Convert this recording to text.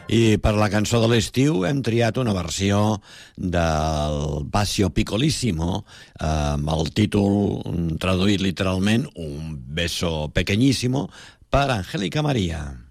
I per la cançó de l'estiu hem triat una versió del Bacio Piccolissimo, amb el títol traduït literalment Un beso pequeñísimo, per Angélica María.